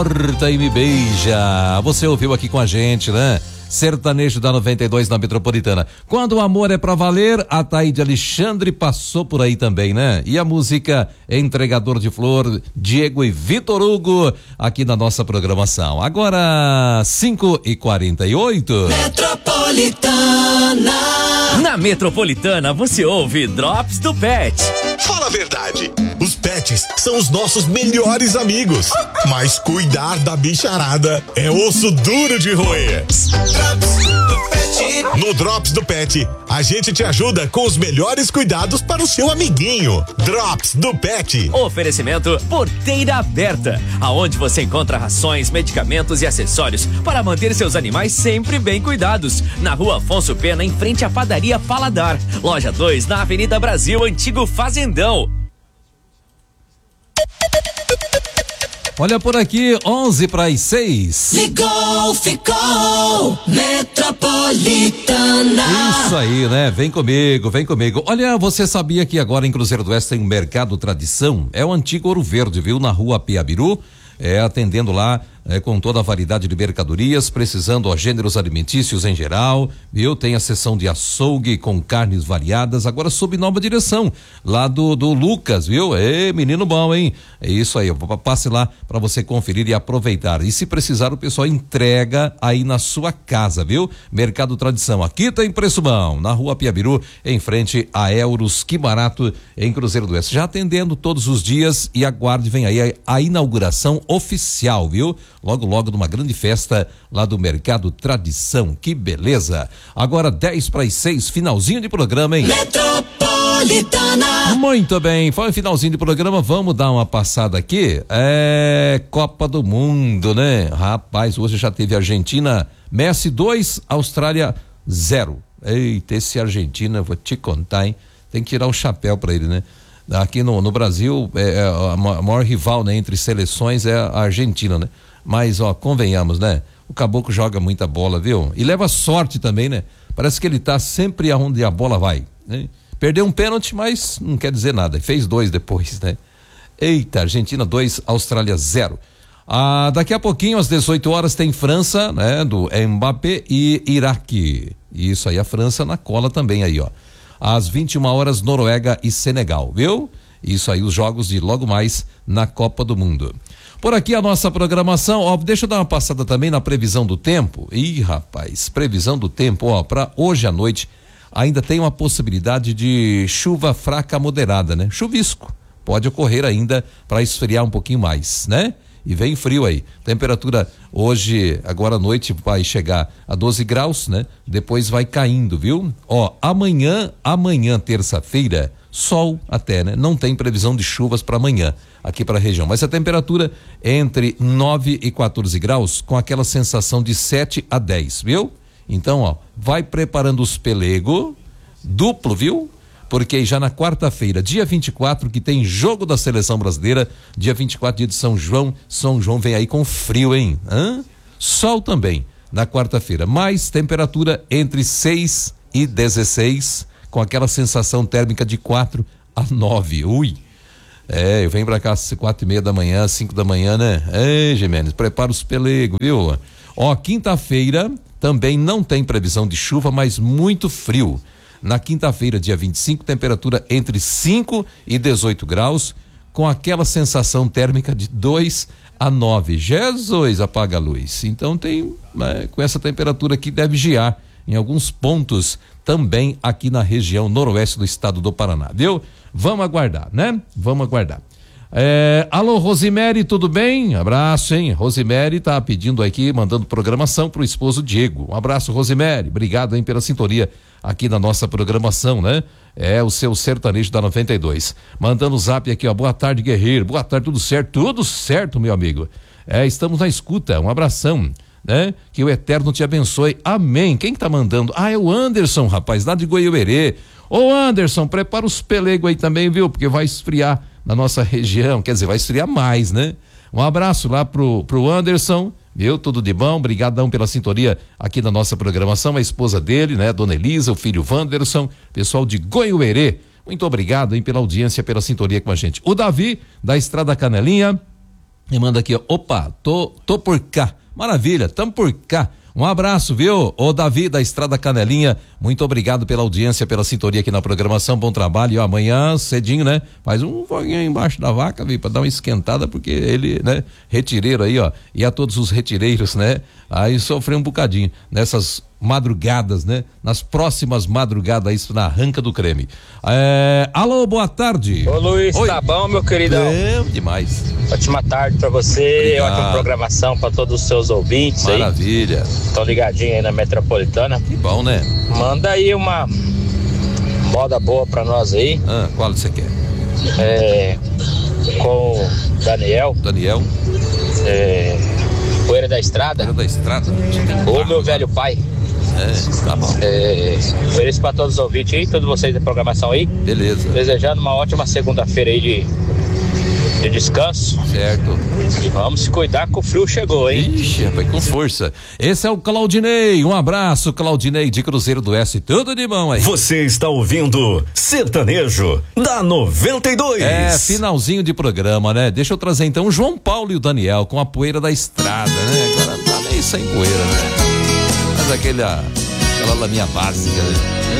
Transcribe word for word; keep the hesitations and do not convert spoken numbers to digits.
Corta e me beija. Você ouviu aqui com a gente, né? Sertanejo da noventa e dois na Metropolitana. Quando o amor é pra valer, a Taíde Alexandre passou por aí também, né? E a música Entregador de Flor, Diego e Vitor Hugo, aqui na nossa programação. Agora, cinco e quarenta e oito. Metropolitana. Na Metropolitana você ouve Drops do Pet. Fala a verdade, os pets são os nossos melhores amigos, mas cuidar da bicharada é osso duro de roer. No Drops do Pet, a gente te ajuda com os melhores cuidados para o seu amiguinho. Drops do Pet. Oferecimento Porteira Aberta, aonde você encontra rações, medicamentos e acessórios para manter seus animais sempre bem cuidados. Na Rua Afonso Pena, em frente à Padaria Paladar. Loja dois, na Avenida Brasil, Antigo Fazendão. Olha por aqui, onze para as seis. Ligou, ficou, Metropolitana. Isso aí, né? Vem comigo, vem comigo. Olha, você sabia que agora em Cruzeiro do Oeste tem um Mercado Tradição? É o antigo Ouro Verde, viu? Na Rua Piabiru, é, atendendo lá é, com toda a variedade de mercadorias, precisando a gêneros alimentícios em geral, viu? Tem a seção de açougue com carnes variadas, agora sob nova direção, lá do, do Lucas, viu? Ê, menino bom, hein? É isso aí, passe lá para você conferir e aproveitar. E se precisar, o pessoal entrega aí na sua casa, viu? Mercado Tradição, aqui tem preço bom, na Rua Piabiru, em frente a Euros, que barato, em Cruzeiro do Oeste, já atendendo todos os dias, e aguarde, vem aí a, a inauguração oficial, viu? Logo, logo, numa grande festa lá do Mercado Tradição. Que beleza! Agora dez para as seis, finalzinho de programa, hein? Metropolitana. Muito bem, foi o finalzinho de programa. Vamos dar uma passada aqui. É Copa do Mundo, né? Rapaz, hoje já teve Argentina, Messi dois, Austrália zero. Eita, esse Argentina, vou te contar, hein? Tem que tirar o chapéu para ele, né? Aqui no, no Brasil, é, a maior rival, né, entre seleções é a Argentina, né? Mas, ó, convenhamos, né? O Caboclo joga muita bola, viu? E leva sorte também, né? Parece que ele tá sempre aonde a bola vai, né? Perdeu um pênalti, mas não quer dizer nada. Fez dois depois, né? Eita, Argentina dois, Austrália zero. Ah, daqui a pouquinho, às dezoito horas, tem França, né? Do Mbappé e Iraque. Isso aí, a França na cola também aí, ó. Às vinte e uma horas, Noruega e Senegal, viu? Isso aí, os jogos de logo mais na Copa do Mundo. Por aqui a nossa programação, ó, deixa eu dar uma passada também na previsão do tempo. Ih, rapaz, previsão do tempo, ó, para hoje à noite ainda tem uma possibilidade de chuva fraca moderada, né? Chuvisco pode ocorrer ainda para esfriar um pouquinho mais, né? E vem frio aí. Temperatura hoje, agora à noite, vai chegar a doze graus, né? Depois vai caindo, viu? Ó, amanhã, amanhã, terça-feira, sol até, né? Não tem previsão de chuvas para amanhã aqui para a região, mas a temperatura entre nove e quatorze graus, com aquela sensação de sete a dez, viu? Então, ó, vai preparando os pelego duplo, viu? Porque já na quarta-feira, dia vinte e quatro, que tem jogo da seleção brasileira, dia vinte e quatro, dia de São João, São João vem aí com frio, hein? Hã? Sol também na quarta-feira, mais temperatura entre seis e dezesseis, com aquela sensação térmica de quatro a nove. Ui! É, eu venho pra cá às quatro e meia da manhã, cinco da manhã, né? Ei, Gimenez, prepara os pelegos, viu? Ó, quinta-feira também não tem previsão de chuva, mas muito frio. Na quinta-feira, dia vinte e cinco, temperatura entre cinco e dezoito graus, com aquela sensação térmica de dois a nove. Jesus, apaga a luz. Então tem, né, com essa temperatura aqui deve gear em alguns pontos também aqui na região noroeste do estado do Paraná, viu? Vamos aguardar, né? Vamos aguardar. É, alô, Rosimere, tudo bem? Abraço, hein? Rosimere tá pedindo aqui, mandando programação pro esposo Diego. Um abraço, Rosimere. Obrigado, hein, pela sintonia aqui na nossa programação, né? É o seu sertanejo da noventa e dois. Mandando o zap aqui, ó. Boa tarde, guerreiro. Boa tarde, tudo certo? Tudo certo, meu amigo. É, estamos na escuta. Um abração, né? Que o Eterno te abençoe. Amém. Quem que tá mandando? Ah, é o Anderson, rapaz, lá de Goiuerê. Ô, Anderson, prepara os pelegos aí também, viu? Porque vai esfriar na nossa região, quer dizer, vai esfriar mais, né? Um abraço lá pro, pro Anderson, viu? Tudo de bom, brigadão pela sintonia aqui na nossa programação, a esposa dele, né? Dona Elisa, o filho Wanderson, pessoal de Goiuerê, muito obrigado, hein, pela audiência, pela sintonia com a gente. O Davi, da Estrada Canelinha, E manda aqui, ó, opa, tô, tô por cá. Maravilha, tamo por cá. Um abraço, viu? Ô Davi da Estrada Canelinha, muito obrigado pela audiência, pela sintonia aqui na programação, bom trabalho. E ó, amanhã cedinho, né? Faz um foguinho embaixo da vaca, viu? Pra dar uma esquentada, porque ele, né? Retireiro aí, ó. E a todos os retireiros, né? Aí sofreu um bocadinho nessas madrugadas, né? Nas próximas madrugadas, isso na Arranca do Creme. É... Alô, boa tarde. Ô Luiz, Oi. tá bom, meu queridão? É, demais. Ótima tarde pra você, Obrigado. ótima programação pra todos os seus ouvintes. Maravilha. Aí. Estão ligadinhos aí na Metropolitana. Que bom, né? Manda aí uma moda boa pra nós aí. Ah, qual você quer? É, com o Daniel. Daniel. É, Poeira da Estrada. Poeira da Estrada. Ô meu velho pai. É, tá bom. É, feliz pra todos os ouvintes aí, todos vocês da programação aí. Beleza. Desejando uma ótima segunda-feira aí de, de descanso. Certo. E vamos se cuidar que o frio chegou, hein? Ixi, rapaz, com força. Esse é o Claudinei. Um abraço, Claudinei de Cruzeiro do Oeste. Tudo de bom aí. Você está ouvindo Sertanejo da noventa e dois. É, finalzinho de programa, né? Deixa eu trazer então o João Paulo e o Daniel com a Poeira da Estrada, né? Agora tá meio sem poeira, né? Mas aquele, aquela laminha básica, né?